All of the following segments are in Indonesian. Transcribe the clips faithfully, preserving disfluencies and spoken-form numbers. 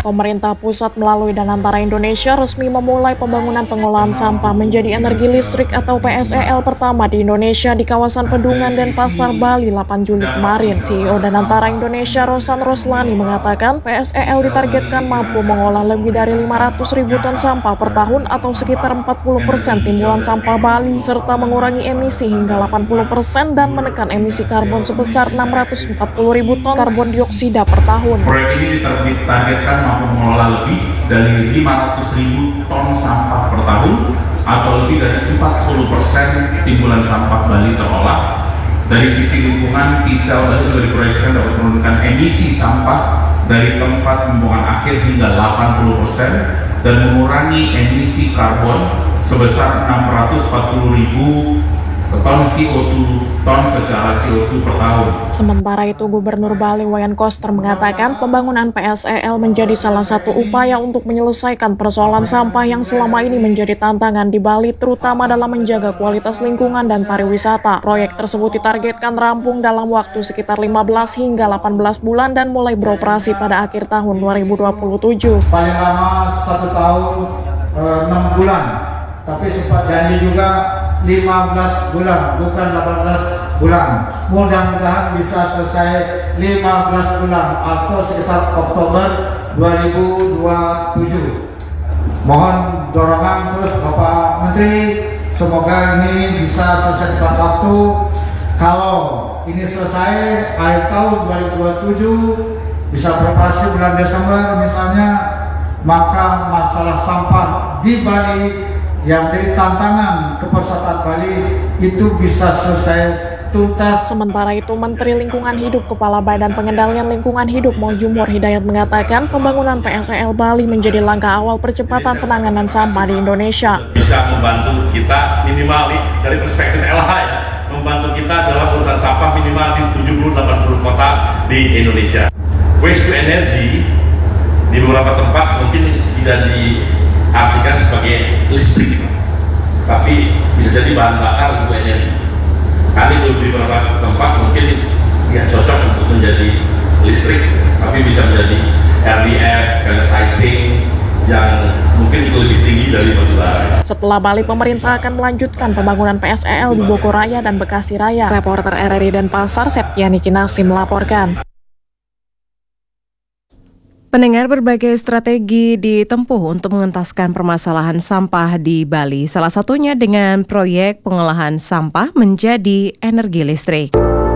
pemerintah pusat melalui Danantara Indonesia resmi memulai pembangunan pengolahan sampah menjadi energi listrik atau P S E L pertama di Indonesia di kawasan Pedungan Denpasar, Bali delapan Juli kemarin. C E O Danantara Indonesia Rosan Roslani mengatakan P S E L ditargetkan mampu mengolah lebih dari lima ratus ribu ton sampah per tahun atau sekitar empat puluh persen timbulan sampah Bali, serta mengurangi emisi hingga delapan puluh persen dan menekan emisi karbon sebesar enam ratus empat puluh ribu ton karbon dioksida per tahun. Proyek ini ditargetkan mampu mengelola lebih dari lima ratus ribu ton sampah per tahun atau lebih dari empat puluh persen timbulan sampah Bali terolah. Dari sisi lingkungan, P S E L Bali juga diproyeksikan dapat menurunkan emisi sampah dari tempat pembuangan akhir hingga delapan puluh persen dan mengurangi emisi karbon sebesar enam ratus empat puluh ribu ton C O dua ton secara C O dua per tahun. Sementara itu, Gubernur Bali Wayan Koster mengatakan pembangunan P S E L menjadi salah satu upaya untuk menyelesaikan persoalan sampah yang selama ini menjadi tantangan di Bali, terutama dalam menjaga kualitas lingkungan dan pariwisata. Proyek tersebut ditargetkan rampung dalam waktu sekitar lima belas hingga delapan belas bulan dan mulai beroperasi pada akhir tahun dua ribu dua puluh tujuh. Paling lama satu tahun enam bulan, tapi sempat janji juga lima belas bulan, bukan delapan belas bulan. Mudah-mudahan bisa selesai lima belas bulan atau sekitar Oktober dua ribu dua puluh tujuh. Mohon dorongan terus Bapak Menteri, semoga ini bisa selesai tepat waktu. Kalau ini selesai akhir tahun dua ribu dua puluh tujuh, bisa beroperasi bulan Desember misalnya, maka masalah sampah di Bali yang jadi tantangan kepersatuan Bali itu bisa selesai tuntas. Sementara itu, Menteri Lingkungan Hidup Kepala Badan Pengendalian Lingkungan Hidup Mojumur Hidayat mengatakan pembangunan P S E L Bali menjadi langkah awal percepatan penanganan sampah di Indonesia. Bisa membantu kita minimal dari perspektif L H ya, membantu kita dalam urusan sampah minimal di tujuh puluh sampai delapan puluh kota di Indonesia. Waste to energy di beberapa tempat mungkin tidak di artikan sebagai listrik, tapi bisa jadi bahan bakar untuk energi. Kali di beberapa tempat mungkin ya cocok untuk menjadi listrik, tapi bisa menjadi R D F, pelletizing yang mungkin itu lebih tinggi dari batu bara. Setelah Bali, pemerintah akan melanjutkan pembangunan P S E L di Bogor Raya dan Bekasi Raya. Reporter R R I Denpasar, Septiani Kinasi melaporkan. Pendengar, berbagai strategi ditempuh untuk mengentaskan permasalahan sampah di Bali, salah satunya dengan proyek pengolahan sampah menjadi energi listrik.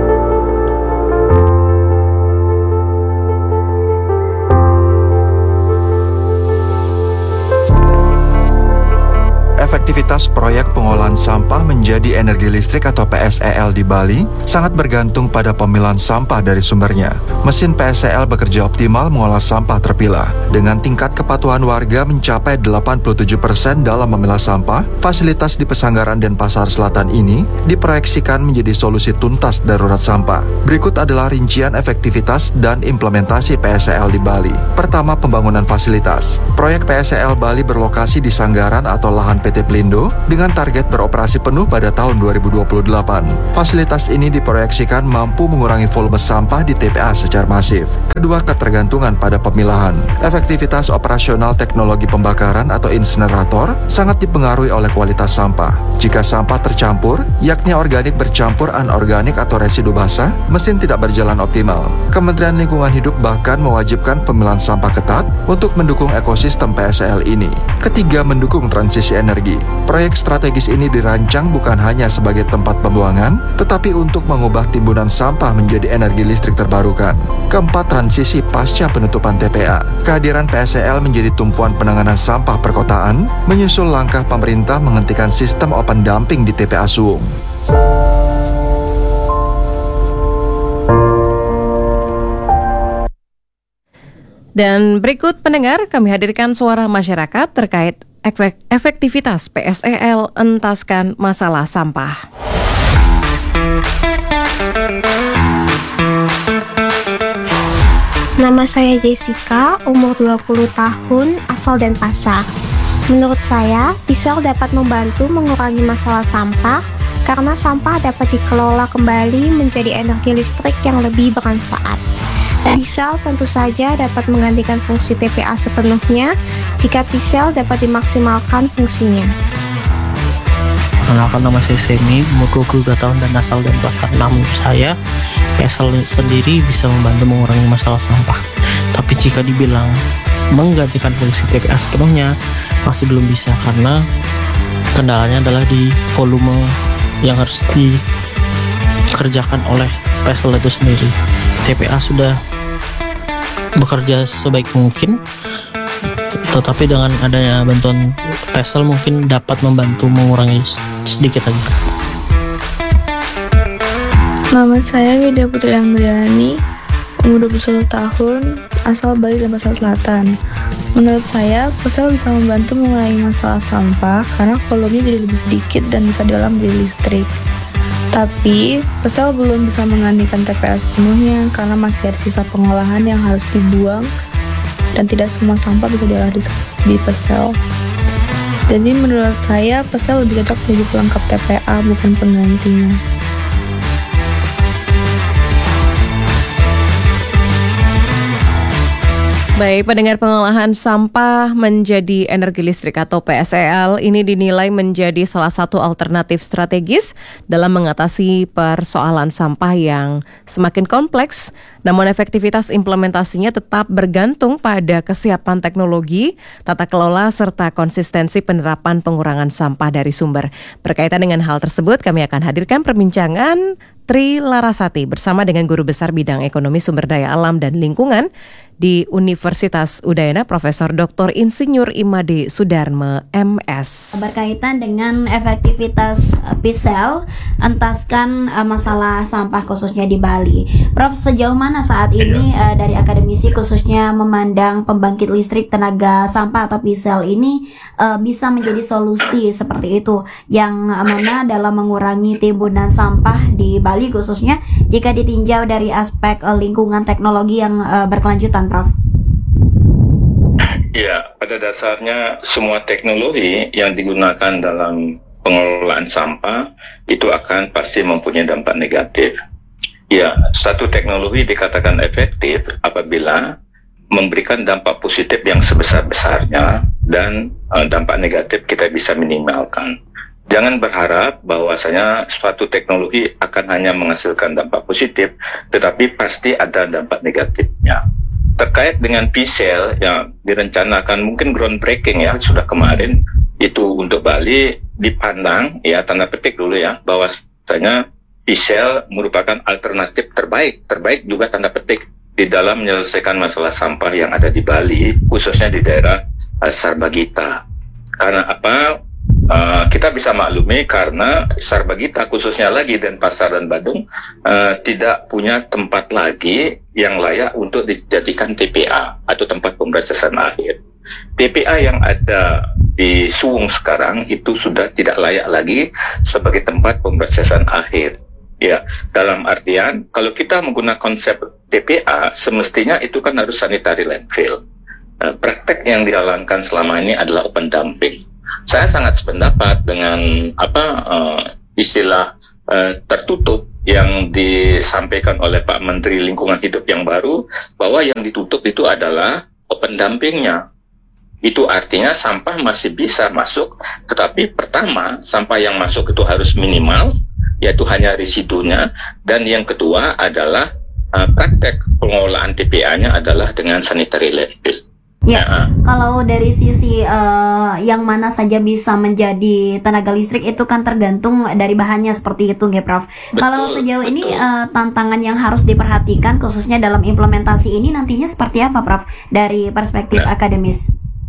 Efektivitas proyek pengolahan sampah menjadi energi listrik atau P S E L di Bali sangat bergantung pada pemilahan sampah dari sumbernya. Mesin P S E L bekerja optimal mengolah sampah terpilah. Dengan tingkat kepatuhan warga mencapai delapan puluh tujuh persen dalam memilah sampah, fasilitas di Pesanggaran Denpasar Selatan ini diproyeksikan menjadi solusi tuntas darurat sampah. Berikut adalah rincian efektivitas dan implementasi P S E L di Bali. Pertama, pembangunan fasilitas. Proyek P S E L Bali berlokasi di Sanggaran atau lahan P T Pelindo dengan target beroperasi penuh pada tahun dua ribu dua puluh delapan. Fasilitas ini diproyeksikan mampu mengurangi volume sampah di T P A secara masif. Kedua, ketergantungan pada pemilahan. Efektivitas operasional teknologi pembakaran atau insinerator sangat dipengaruhi oleh kualitas sampah. Jika sampah tercampur, yakni organik bercampur anorganik atau residu basah, mesin tidak berjalan optimal. Kementerian Lingkungan Hidup bahkan mewajibkan pemilahan sampah ketat untuk mendukung ekosistem P S E L ini. Ketiga, mendukung transisi energi. Proyek strategis ini dirancang bukan hanya sebagai tempat pembuangan, tetapi untuk mengubah timbunan sampah menjadi energi listrik terbarukan. Keempat, transisi pasca penutupan T P A. Kehadiran P S E L menjadi tumpuan penanganan sampah perkotaan, menyusul langkah pemerintah menghentikan sistem open dumping di T P A Suwung. Dan berikut, pendengar, kami hadirkan suara masyarakat terkait efektivitas P S E L entaskan masalah sampah. Nama saya Jessica, umur dua puluh tahun, asal Denpasar. Menurut saya, P S E L dapat membantu mengurangi masalah sampah karena sampah dapat dikelola kembali menjadi energi listrik yang lebih bermanfaat. P-cell tentu saja dapat menggantikan fungsi T P A sepenuhnya jika P-cell dapat dimaksimalkan fungsinya. Perkenalkan, nama saya Semi, umur dua puluh dua tahun dan asal dari Pasar. Namun saya, P S L sendiri bisa membantu mengurangi masalah sampah. Tapi jika dibilang menggantikan fungsi T P A sepenuhnya, masih belum bisa karena kendalanya adalah di volume yang harus dikerjakan oleh P S L itu sendiri. T P A sudah bekerja sebaik mungkin, tetapi dengan adanya bantuan P S L mungkin dapat membantu mengurangi sedikit lagi. Nama saya Widya Putri Anggrani, umur dua puluh satu tahun, asal Bali dan Pasar Selatan. Menurut saya, P S L bisa membantu mengurangi masalah sampah karena volumenya jadi lebih sedikit dan bisa diolah menjadi listrik. Tapi, P S L belum bisa menggantikan T P A sepenuhnya karena masih ada sisa pengolahan yang harus dibuang dan tidak semua sampah bisa diolah di, di P S L. Jadi menurut saya, P S L lebih cocok menjadi pelengkap T P A bukan penggantinya. Baik, pendengar, pengolahan sampah menjadi energi listrik atau P S E L ini dinilai menjadi salah satu alternatif strategis dalam mengatasi persoalan sampah yang semakin kompleks. Namun efektivitas implementasinya tetap bergantung pada kesiapan teknologi, tata kelola, serta konsistensi penerapan pengurangan sampah dari sumber. Berkaitan dengan hal tersebut, kami akan hadirkan perbincangan Tri Larasati bersama dengan Guru Besar Bidang Ekonomi Sumber Daya Alam dan Lingkungan di Universitas Udayana, Profesor Doktor Insinyur Imade Sudarme M S. Berkaitan dengan efektivitas P-cell entaskan uh, masalah sampah khususnya di Bali. Prof, sejauh mana saat ini uh, dari akademisi khususnya memandang pembangkit listrik tenaga sampah atau P-cell ini uh, bisa menjadi solusi seperti itu, yang mana dalam mengurangi timbunan sampah di Bali khususnya jika ditinjau dari aspek uh, lingkungan teknologi yang uh, berkelanjutan, Prof? Ya, pada dasarnya semua teknologi yang digunakan dalam pengelolaan sampah itu akan pasti mempunyai dampak negatif. Ya, satu teknologi dikatakan efektif apabila memberikan dampak positif yang sebesar-besarnya dan uh, dampak negatif kita bisa minimalkan. Jangan berharap bahwasanya suatu teknologi akan hanya menghasilkan dampak positif, tetapi pasti ada dampak negatifnya. Terkait dengan P-cell yang direncanakan mungkin groundbreaking ya sudah kemarin itu untuk Bali, dipandang ya tanda petik dulu ya bahwasanya P-cell merupakan alternatif terbaik terbaik juga tanda petik di dalam menyelesaikan masalah sampah yang ada di Bali, khususnya di daerah uh, Sarbagita. Karena apa? Uh, kita bisa maklumi karena Sarbagita khususnya lagi Denpasar dan Badung uh, tidak punya tempat lagi yang layak untuk dijadikan T P A atau tempat pemrosesan akhir. T P A yang ada di Suwung sekarang itu sudah tidak layak lagi sebagai tempat pemrosesan akhir. Ya, dalam artian kalau kita menggunakan konsep T P A semestinya itu kan harus sanitary landfill. Uh, praktek yang dijalankan selama ini adalah open dumping. Saya sangat sependapat dengan apa uh, istilah uh, tertutup yang disampaikan oleh Pak Menteri Lingkungan Hidup yang baru, bahwa yang ditutup itu adalah open dumpingnya. Itu artinya sampah masih bisa masuk, tetapi pertama sampah yang masuk itu harus minimal, yaitu hanya residunya, dan yang kedua adalah uh, praktek pengelolaan T P A-nya adalah dengan sanitary landfill. Ya, uh-huh. Kalau dari sisi uh, yang mana saja bisa menjadi tenaga listrik itu kan tergantung dari bahannya seperti itu, nggih, Prof. Betul, kalau sejauh betul. ini uh, tantangan yang harus diperhatikan khususnya dalam implementasi ini nantinya seperti apa, Prof? Dari perspektif nah. akademis.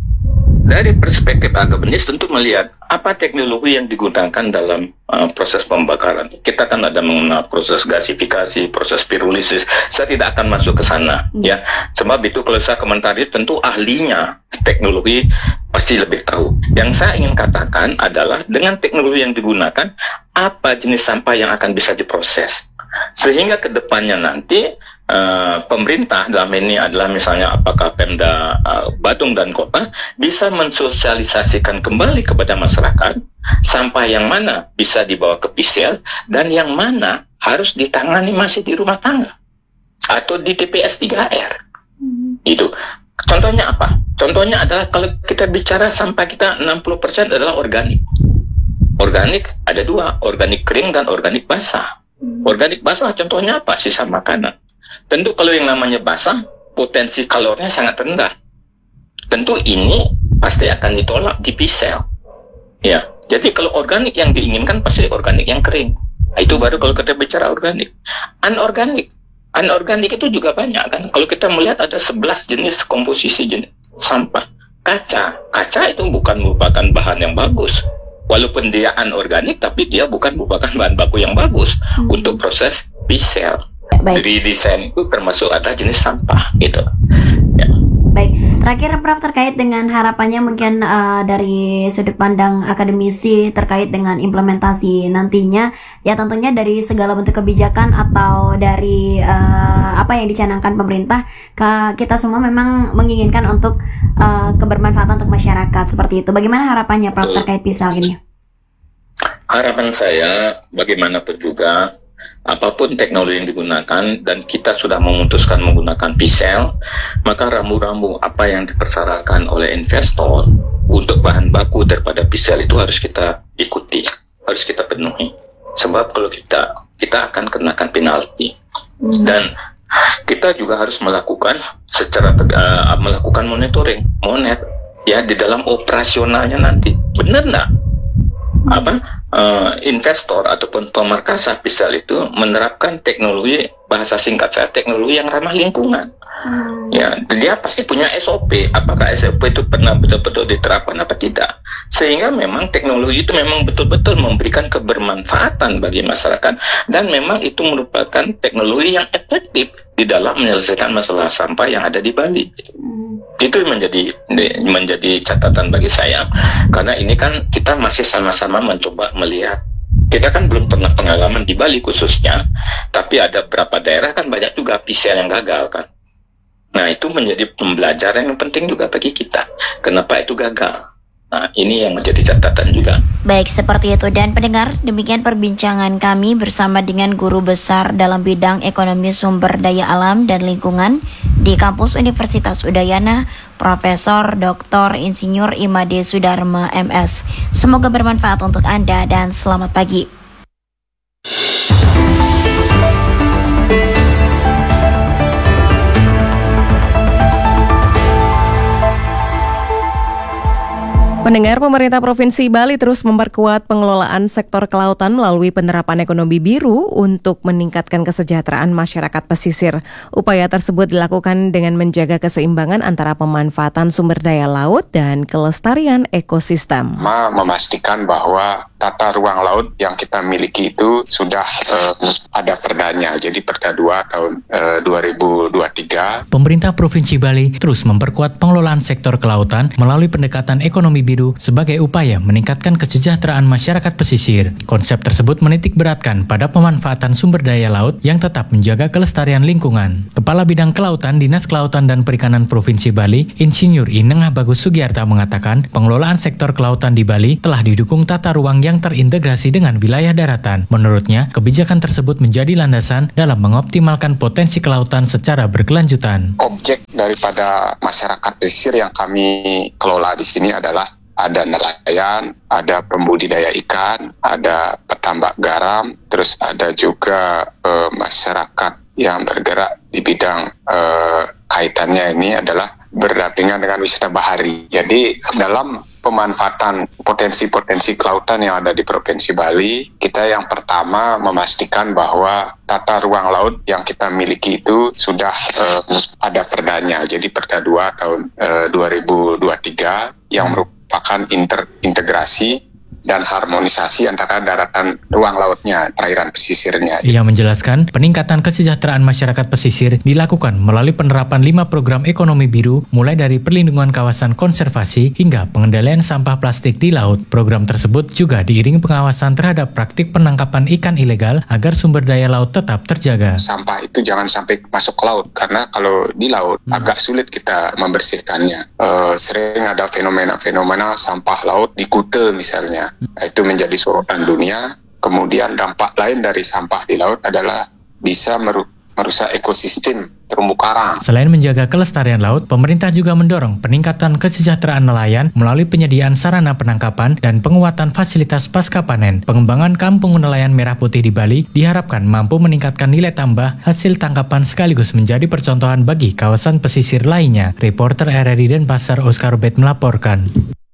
Dari perspektif akademis tentu melihat apa teknologi yang digunakan dalam uh, proses pembakaran. Kita kan ada mengenal proses gasifikasi, proses pirulisis. Saya tidak akan masuk ke sana, hmm. ya. Sebab itu kalau saya komentari tentu ahlinya teknologi pasti lebih tahu. Yang saya ingin katakan adalah dengan teknologi yang digunakan, apa jenis sampah yang akan bisa diproses. Sehingga ke depannya nanti uh, pemerintah dalam ini adalah misalnya apakah Pemda uh, Badung dan Kota bisa mensosialisasikan kembali kepada masyarakat sampah yang mana bisa dibawa ke P-cell dan yang mana harus ditangani masih di rumah tangga. atau di T P S tiga R. Itu. Contohnya apa? Contohnya adalah kalau kita bicara sampah kita enam puluh persen adalah organik. Organik ada dua, organik kering dan organik basah. Organik basah contohnya apa? Sisa makanan. Tentu kalau yang namanya basah, potensi kalornya sangat rendah. Tentu ini pasti akan ditolak di P-Cell. Ya, jadi kalau organik yang diinginkan pasti organik yang kering. Nah, itu baru kalau kita bicara organik. Anorganik, anorganik itu juga banyak kan. Kalau kita melihat ada sebelas jenis komposisi jenis sampah. Kaca, kaca itu bukan merupakan bahan yang bagus. Walaupun dia anorganik, tapi dia bukan merupakan bahan baku yang bagus hmm. untuk proses P-Cell. Jadi desain itu termasuk ada jenis sampah gitu. Ya. Baik, terakhir Prof terkait dengan harapannya mungkin uh, dari sudut pandang akademisi terkait dengan implementasi nantinya, ya tentunya dari segala bentuk kebijakan atau dari uh, apa yang dicanangkan pemerintah, ke, kita semua memang menginginkan untuk uh, kebermanfaatan untuk masyarakat seperti itu. Bagaimana harapannya Prof terkait P-Cell ini? Harapan saya bagaimanapun juga, apapun teknologi yang digunakan dan kita sudah memutuskan menggunakan P-Cell, maka rambu-rambu apa yang dipersyaratkan oleh investor untuk bahan baku daripada P-Cell itu harus kita ikuti, harus kita penuhi. Sebab kalau kita kita akan kenakan penalti. Dan kita juga harus melakukan secara uh, melakukan monitoring, monet ya di dalam operasionalnya nanti. Benar nggak? apa uh, investor ataupun pemerkasa P-Cell itu menerapkan teknologi, bahasa singkat saya teknologi yang ramah lingkungan. Hmm. Ya, dia pasti punya S O P. Apakah S O P itu pernah betul-betul diterapkan apa tidak? Sehingga memang teknologi itu memang betul-betul memberikan kebermanfaatan bagi masyarakat dan memang itu merupakan teknologi yang efektif di dalam menyelesaikan masalah sampah yang ada di Bali. Hmm. Itu menjadi menjadi catatan bagi saya, karena ini kan kita masih sama-sama mencoba melihat. Kita kan belum pernah pengalaman di Bali khususnya, tapi ada beberapa daerah kan banyak juga P-Cell yang gagal kan. Nah itu menjadi pembelajaran yang penting juga bagi kita. Kenapa itu gagal? Nah, ini yang menjadi catatan juga. Baik, seperti itu. Dan pendengar, demikian perbincangan kami bersama dengan guru besar dalam bidang ekonomi sumber daya alam dan lingkungan di kampus Universitas Udayana, Profesor Doktor Insinyur Imade Sudarma M S. Semoga bermanfaat untuk Anda dan selamat pagi. Pendengar, pemerintah Provinsi Bali terus memperkuat pengelolaan sektor kelautan melalui penerapan ekonomi biru untuk meningkatkan kesejahteraan masyarakat pesisir. Upaya tersebut dilakukan dengan menjaga keseimbangan antara pemanfaatan sumber daya laut dan kelestarian ekosistem. Memastikan bahwa tata ruang laut yang kita miliki itu sudah uh, ada perdanya, jadi Perda dua tahun uh, dua ribu dua puluh tiga. Pemerintah Provinsi Bali terus memperkuat pengelolaan sektor kelautan melalui pendekatan ekonomi biru sebagai upaya meningkatkan kesejahteraan masyarakat pesisir. Konsep tersebut menitik beratkan pada pemanfaatan sumber daya laut yang tetap menjaga kelestarian lingkungan. Kepala Bidang Kelautan Dinas Kelautan dan Perikanan Provinsi Bali, Insinyur Inengah Bagus Sugiyarta mengatakan, pengelolaan sektor kelautan di Bali telah didukung tata ruang yang terintegrasi dengan wilayah daratan. Menurutnya, kebijakan tersebut menjadi landasan dalam mengoptimalkan potensi kelautan secara berkelanjutan. Objek daripada masyarakat pesisir yang kami kelola di sini adalah ada nelayan, ada pembudidaya ikan, ada petambak garam, terus ada juga e, masyarakat yang bergerak di bidang e, kaitannya ini adalah berdampingan dengan wisata bahari. Jadi dalam pemanfaatan potensi-potensi kelautan yang ada di Provinsi Bali, kita yang pertama memastikan bahwa tata ruang laut yang kita miliki itu sudah uh, ada perdanya, jadi Perda dua tahun uh, dua ribu dua puluh tiga yang merupakan interintegrasi dan harmonisasi antara daratan ruang lautnya, perairan pesisirnya. Ia menjelaskan peningkatan kesejahteraan masyarakat pesisir dilakukan melalui penerapan lima program ekonomi biru, mulai dari perlindungan kawasan konservasi hingga pengendalian sampah plastik di laut. Program tersebut juga diiringi pengawasan terhadap praktik penangkapan ikan ilegal agar sumber daya laut tetap terjaga. Sampah itu jangan sampai masuk ke laut, karena kalau di laut hmm. agak sulit kita membersihkannya. Uh, sering ada fenomena-fenomena sampah laut di Kute misalnya. Itu menjadi sorotan dunia. Kemudian dampak lain dari sampah di laut adalah bisa meru- merusak ekosistem terumbu karang. Selain menjaga kelestarian laut, pemerintah juga mendorong peningkatan kesejahteraan nelayan melalui penyediaan sarana penangkapan dan penguatan fasilitas pasca panen. Pengembangan kampung nelayan merah putih di Bali diharapkan mampu meningkatkan nilai tambah hasil tangkapan sekaligus menjadi percontohan bagi kawasan pesisir lainnya. Reporter R R I Denpasar Oscar Bet melaporkan.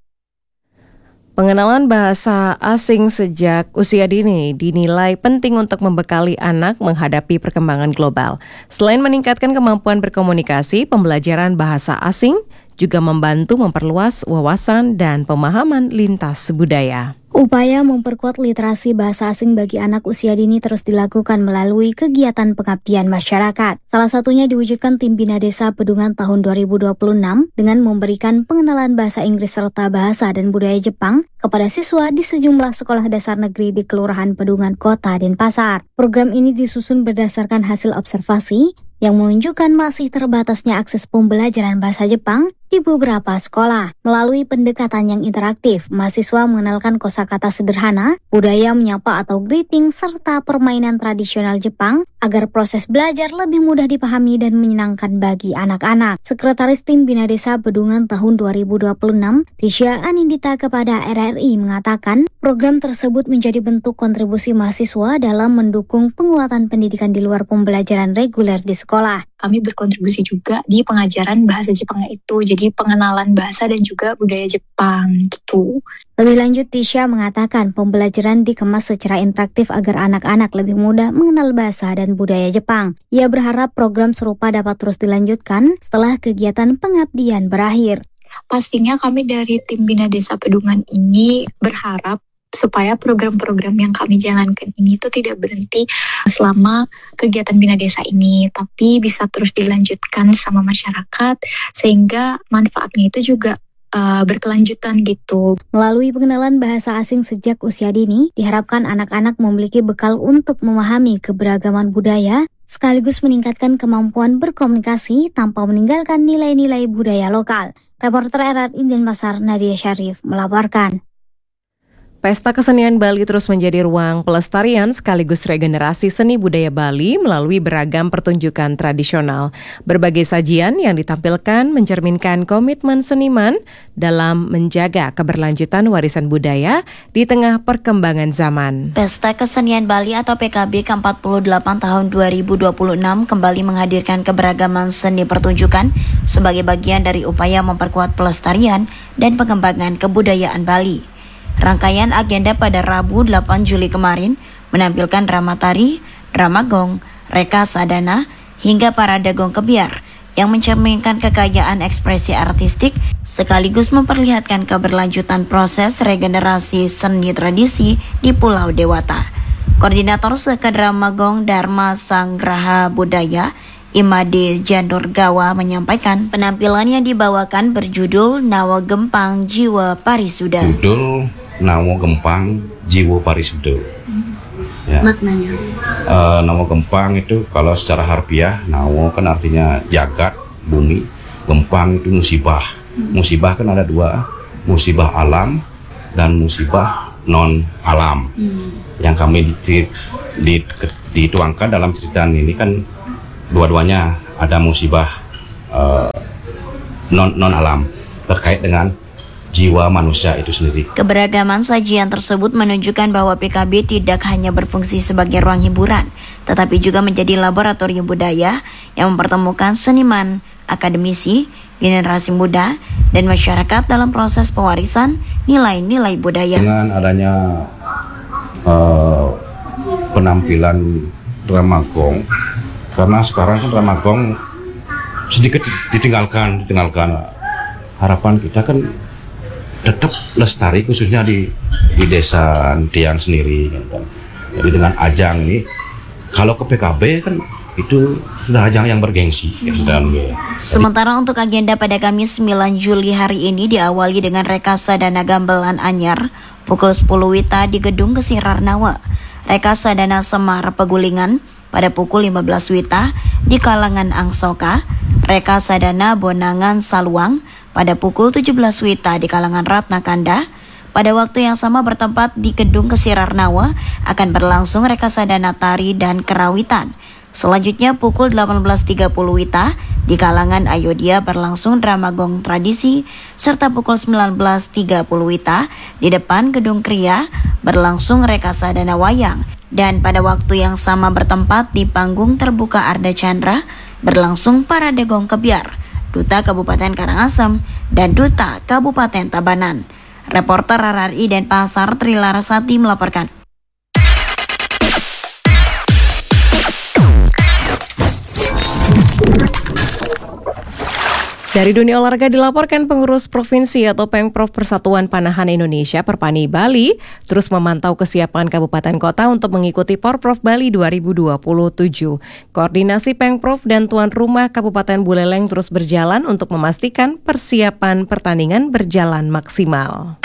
Pengenalan bahasa asing sejak usia dini dinilai penting untuk membekali anak menghadapi perkembangan global. Selain meningkatkan kemampuan berkomunikasi, pembelajaran bahasa asing juga membantu memperluas wawasan dan pemahaman lintas budaya. Upaya memperkuat literasi bahasa asing bagi anak usia dini terus dilakukan melalui kegiatan pengabdian masyarakat. Salah satunya diwujudkan tim Bina Desa Pedungan tahun dua ribu dua puluh enam dengan memberikan pengenalan bahasa Inggris serta bahasa dan budaya Jepang kepada siswa di sejumlah sekolah dasar negeri di Kelurahan Pedungan Kota Denpasar. Program ini disusun berdasarkan hasil observasi yang menunjukkan masih terbatasnya akses pembelajaran bahasa Jepang di beberapa sekolah. Melalui pendekatan yang interaktif, mahasiswa mengenalkan kosakata sederhana, budaya menyapa atau greeting, serta permainan tradisional Jepang agar proses belajar lebih mudah dipahami dan menyenangkan bagi anak-anak. Sekretaris Tim Bina Desa Pedungan tahun dua ribu dua puluh enam, Tisha Anindita kepada R R I mengatakan, program tersebut menjadi bentuk kontribusi mahasiswa dalam mendukung penguatan pendidikan di luar pembelajaran reguler di sekolah. Kami berkontribusi juga di pengajaran bahasa Jepangnya itu, jadi pengenalan bahasa dan juga budaya Jepang gitu. Lebih lanjut, Tisha mengatakan pembelajaran dikemas secara interaktif agar anak-anak lebih mudah mengenal bahasa dan budaya Jepang. Ia berharap program serupa dapat terus dilanjutkan setelah kegiatan pengabdian berakhir. Pastinya kami dari tim Bina Desa Pedungan ini berharap supaya program-program yang kami jalankan ini itu tidak berhenti selama kegiatan Bina Desa ini, tapi bisa terus dilanjutkan sama masyarakat sehingga manfaatnya itu juga uh, berkelanjutan gitu. Melalui pengenalan bahasa asing sejak usia dini, diharapkan anak-anak memiliki bekal untuk memahami keberagaman budaya sekaligus meningkatkan kemampuan berkomunikasi tanpa meninggalkan nilai-nilai budaya lokal. Reporter R R I Denpasar Nadia Syarif melaporkan. Pesta Kesenian Bali terus menjadi ruang pelestarian sekaligus regenerasi seni budaya Bali melalui beragam pertunjukan tradisional. Berbagai sajian yang ditampilkan mencerminkan komitmen seniman dalam menjaga keberlanjutan warisan budaya di tengah perkembangan zaman. Pesta Kesenian Bali atau P K B ke empat puluh delapan tahun dua ribu dua puluh enam kembali menghadirkan keberagaman seni pertunjukan sebagai bagian dari upaya memperkuat pelestarian dan pengembangan kebudayaan Bali. Rangkaian agenda pada Rabu delapan Juli kemarin menampilkan drama tari, drama gong, reka sadana, hingga parade gong kebiar yang mencerminkan kekayaan ekspresi artistik sekaligus memperlihatkan keberlanjutan proses regenerasi seni tradisi di Pulau Dewata. Koordinator Sekedrama Gong Dharma Sanggraha Budaya Imade Jandorgawa menyampaikan penampilan yang dibawakan berjudul Nawa Gempang Jiwa Parisuda. Judul Nawa Gempang Jiwa Parisuda. Hmm. Ya. Maknanya? Uh, Nawa Gempang itu kalau secara harfiah, Nawa kan artinya jagat, bumi. Gempang itu musibah. Hmm. Musibah kan ada dua, musibah alam dan musibah non alam. Hmm. Yang kami di, di, dituangkan dalam cerita ini kan dua-duanya ada musibah uh, non non alam terkait dengan jiwa manusia itu sendiri. Keberagaman sajian tersebut menunjukkan bahwa P K B tidak hanya berfungsi sebagai ruang hiburan, tetapi juga menjadi laboratorium budaya yang mempertemukan seniman, akademisi, generasi muda, dan masyarakat dalam proses pewarisan nilai-nilai budaya. Dengan adanya uh, penampilan drama gong, karena sekarang kan drama gong sedikit ditinggalkan, ditinggalkan. Harapan kita kan tetap lestari khususnya di di desa Tian sendiri. Jadi dengan ajang ini, kalau ke P K B kan itu sudah ajang yang bergengsi. Hmm. Sementara untuk agenda pada Kamis sembilan Juli hari ini diawali dengan reka sadana gamelan anyar pukul sepuluh wita di Gedung Kesirar Nawa. Reka sadana Semar Pegulingan pada pukul lima belas wita di Kalangan Angsoka. Reka sadana Bonangan Saluang pada pukul tujuh belas wita di Kalangan Ratna Kanda. Pada waktu yang sama bertempat di Gedung Kesirar Nawa akan berlangsung reka sadana tari dan kerawitan. Selanjutnya pukul delapan belas tiga puluh Wita, di kalangan Ayodhya berlangsung drama gong tradisi, serta pukul sembilan belas tiga puluh Wita, di depan Gedung Kriya berlangsung rekasa dana wayang. Dan pada waktu yang sama bertempat di panggung terbuka Arda Chandra berlangsung parade gong kebiar, Duta Kabupaten Karangasem dan Duta Kabupaten Tabanan. Reporter R R I Denpasar Tri Larasati melaporkan. Dari dunia olahraga dilaporkan pengurus provinsi atau Pengprov Persatuan Panahan Indonesia Perpani Bali terus memantau kesiapan kabupaten kota untuk mengikuti Porprov Bali dua ribu dua puluh tujuh. Koordinasi Pengprov dan tuan rumah Kabupaten Buleleng terus berjalan untuk memastikan persiapan pertandingan berjalan maksimal.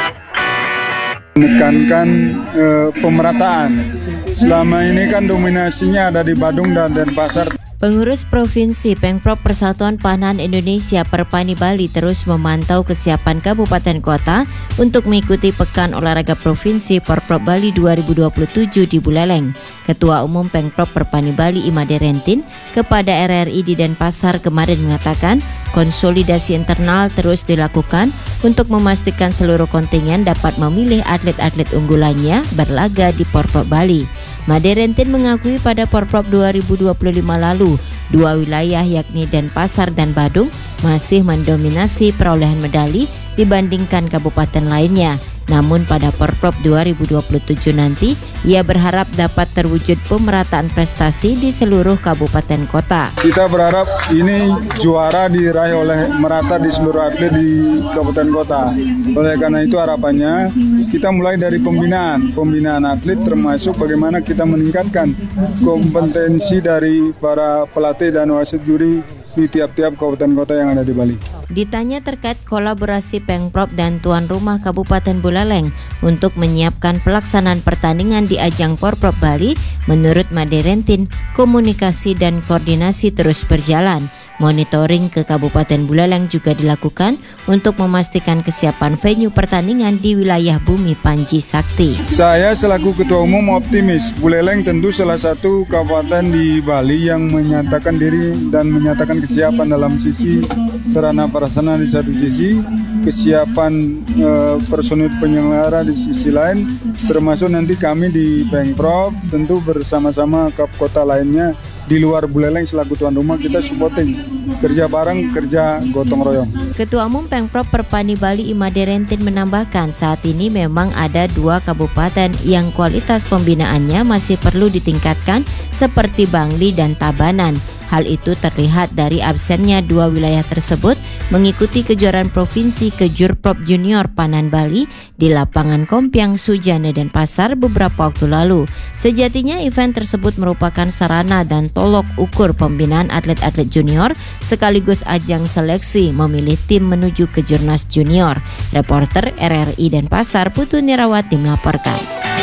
Menekankan e, pemerataan. Selama ini kan dominasinya ada di Badung dan Denpasar. Pengurus Provinsi Pengprov Persatuan Panahan Indonesia Perpani Bali terus memantau kesiapan kabupaten kota untuk mengikuti Pekan Olahraga Provinsi Porprov Bali dua ribu dua puluh tujuh di Buleleng. Ketua Umum Pengprov Perpani Bali Imade Rentin kepada R R I di Denpasar kemarin mengatakan konsolidasi internal terus dilakukan untuk memastikan seluruh kontingen dapat memilih atlet-atlet unggulannya berlaga di Porprov Bali. Made Rentin mengakui pada Porprov dua ribu dua puluh lima lalu, dua wilayah yakni Denpasar dan Badung masih mendominasi perolehan medali dibandingkan kabupaten lainnya. Namun pada Porprov dua ribu dua puluh tujuh nanti, ia berharap dapat terwujud pemerataan prestasi di seluruh kabupaten kota. Kita berharap ini juara diraih oleh merata di seluruh atlet di kabupaten kota. Oleh karena itu harapannya kita mulai dari pembinaan, pembinaan atlet termasuk bagaimana kita meningkatkan kompetensi dari para pelatih dan wasit juri di tiap-tiap kabupaten kota yang ada di Bali. Ditanya terkait kolaborasi Pengprov dan tuan rumah Kabupaten Buleleng untuk menyiapkan pelaksanaan pertandingan di ajang Porprov Bali, menurut Made Rentin, komunikasi dan koordinasi terus berjalan. Monitoring ke Kabupaten Buleleng juga dilakukan untuk memastikan kesiapan venue pertandingan di wilayah Bumi Panji Sakti. Saya selaku Ketua Umum optimis, Buleleng tentu salah satu kabupaten di Bali yang menyatakan diri dan menyatakan kesiapan dalam sisi sarana prasarana di satu sisi, kesiapan e, personil penyelenggara di sisi lain, termasuk nanti kami di Pengprov tentu bersama-sama kap kota lainnya di luar Buleleng selaku tuan rumah kita supporting, kerja bareng, kerja gotong royong. Ketua Umum Pengprov Perpani Bali Imade Rentin menambahkan saat ini memang ada dua kabupaten yang kualitas pembinaannya masih perlu ditingkatkan seperti Bangli dan Tabanan. Hal itu terlihat dari absennya dua wilayah tersebut mengikuti kejuaraan provinsi Kejurprov Junior Panan Bali di lapangan Kompiang Sujana Denpasar beberapa waktu lalu. Sejatinya event tersebut merupakan sarana dan tolok ukur pembinaan atlet-atlet junior sekaligus ajang seleksi memilih tim menuju ke Jurnas Junior. Reporter R R I Denpasar Putu Nirawati melaporkan.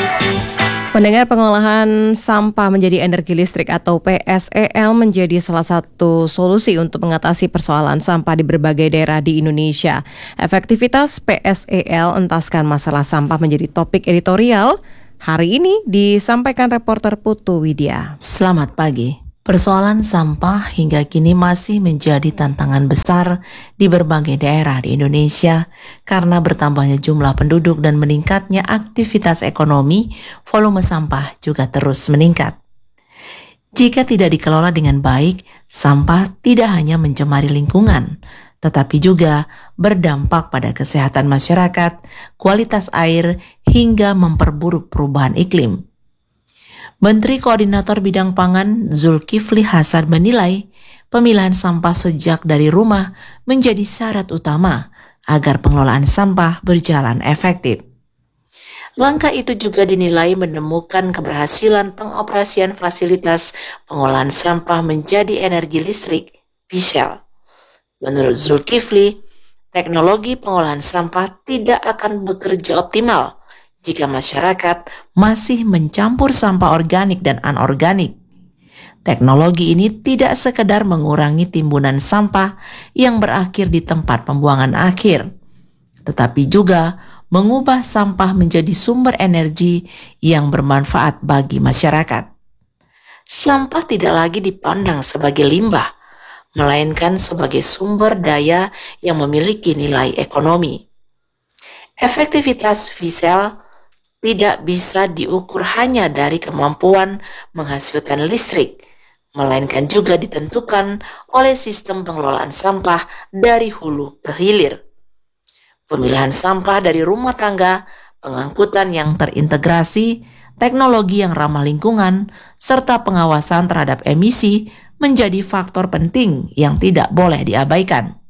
Pendengar, pengolahan sampah menjadi energi listrik atau P S E L menjadi salah satu solusi untuk mengatasi persoalan sampah di berbagai daerah di Indonesia. Efektivitas P S E L entaskan masalah sampah menjadi topik editorial. Hari ini disampaikan reporter Putu Widya. Selamat pagi. Persoalan sampah hingga kini masih menjadi tantangan besar di berbagai daerah di Indonesia karena bertambahnya jumlah penduduk dan meningkatnya aktivitas ekonomi, volume sampah juga terus meningkat. Jika tidak dikelola dengan baik, sampah tidak hanya mencemari lingkungan, tetapi juga berdampak pada kesehatan masyarakat, kualitas air, hingga memperburuk perubahan iklim. Menteri Koordinator Bidang Pangan Zulkifli Hasan menilai pemilahan sampah sejak dari rumah menjadi syarat utama agar pengelolaan sampah berjalan efektif. Langkah itu juga dinilai menemukan keberhasilan pengoperasian fasilitas pengolahan sampah menjadi energi listrik P S E L. Menurut Zulkifli, teknologi pengolahan sampah tidak akan bekerja optimal jika masyarakat masih mencampur sampah organik dan anorganik. Teknologi ini tidak sekedar mengurangi timbunan sampah yang berakhir di tempat pembuangan akhir, tetapi juga mengubah sampah menjadi sumber energi yang bermanfaat bagi masyarakat. sampah tidak lagi dipandang sebagai limbah, melainkan sebagai sumber daya yang memiliki nilai ekonomi. Efektivitas V-Cell tidak bisa diukur hanya dari kemampuan menghasilkan listrik, melainkan juga ditentukan oleh sistem pengelolaan sampah dari hulu ke hilir. Pemilihan sampah dari rumah tangga, pengangkutan yang terintegrasi, teknologi yang ramah lingkungan, serta pengawasan terhadap emisi menjadi faktor penting yang tidak boleh diabaikan.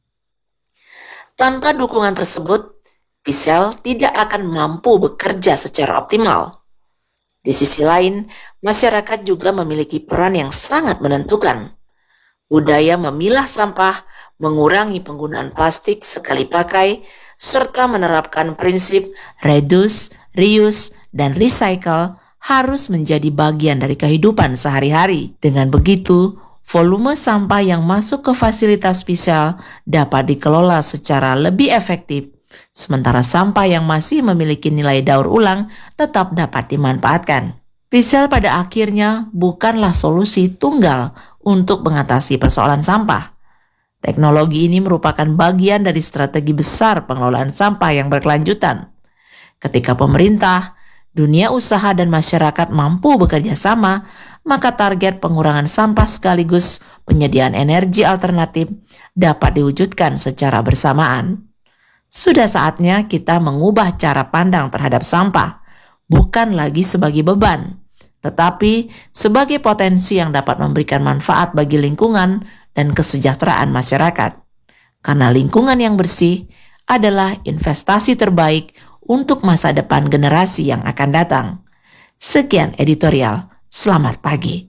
Tanpa dukungan tersebut, V-Cell tidak akan mampu bekerja secara optimal. Di sisi lain, masyarakat juga memiliki peran yang sangat menentukan. Budaya memilah sampah, mengurangi penggunaan plastik sekali pakai, serta menerapkan prinsip reduce, reuse, dan recycle harus menjadi bagian dari kehidupan sehari-hari. Dengan begitu, volume sampah yang masuk ke fasilitas V-Cell dapat dikelola secara lebih efektif, sementara sampah yang masih memiliki nilai daur ulang tetap dapat dimanfaatkan. V-Cell pada akhirnya bukanlah solusi tunggal untuk mengatasi persoalan sampah. Teknologi ini merupakan bagian dari strategi besar pengelolaan sampah yang berkelanjutan. Ketika pemerintah, dunia usaha, dan masyarakat mampu bekerja sama, maka target pengurangan sampah sekaligus penyediaan energi alternatif dapat diwujudkan secara bersamaan. Sudah saatnya kita mengubah cara pandang terhadap sampah, bukan lagi sebagai beban, tetapi sebagai potensi yang dapat memberikan manfaat bagi lingkungan dan kesejahteraan masyarakat. Karena lingkungan yang bersih adalah investasi terbaik untuk masa depan generasi yang akan datang. Sekian editorial, selamat pagi.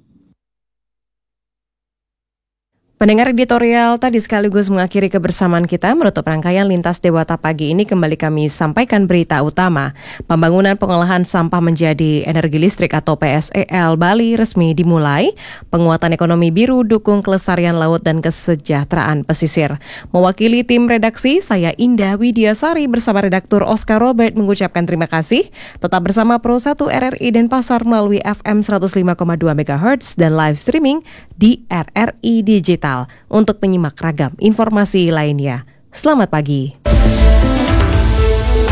Pendengar editorial tadi sekaligus mengakhiri kebersamaan kita menutup rangkaian Lintas Dewata pagi ini. Kembali kami sampaikan berita utama. Pembangunan pengolahan sampah menjadi energi listrik atau P S E L Bali resmi dimulai. Penguatan ekonomi biru dukung kelestarian laut dan kesejahteraan pesisir. Mewakili tim redaksi, saya Indah Widiasari bersama redaktur Oscar Robert mengucapkan terima kasih. Tetap bersama Pro satu R R I Denpasar melalui F M seratus lima koma dua megahertz dan live streaming di R R I Digital untuk menyimak ragam informasi lainnya. Selamat pagi.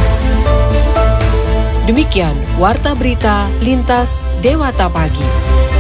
Demikian Warta Berita Lintas Dewata Pagi.